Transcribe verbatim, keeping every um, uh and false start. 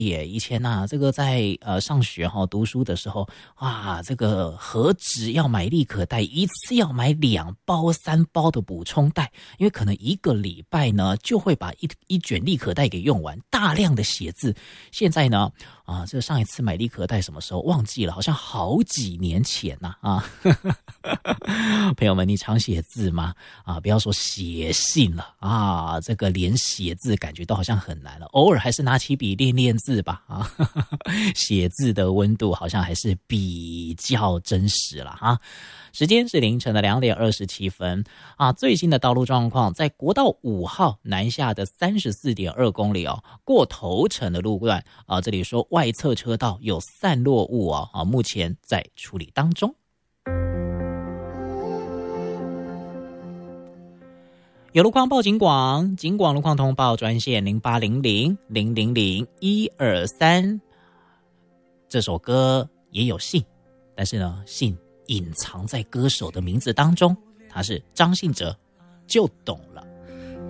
也以前呐、啊，这个在呃上学哈、哦、读书的时候啊，这个何止要买立可带，一次要买两包三包的补充袋，因为可能一个礼拜呢就会把一一卷立可带给用完，大量的写字。现在呢啊，这上一次买立可带什么时候忘记了，好像好几年前呐 啊, 啊朋友们，你常写字吗？啊，不要说写信了啊，这个连写字感觉都好像很难了，偶尔还是拿起笔练练字吧啊，写字的温度好像还是比较真实了哈。时间是凌晨的两点二十七分啊。最新的道路状况，在国道五号南下的三十四点二公里哦，过头城的路段啊，这里说外侧车道有散落物哦啊，目前在处理当中。有路况报警广，警广路况通报专线零八零零零零零一二三。这首歌也有姓，但是呢，姓隐藏在歌手的名字当中，他是张信哲，就懂了。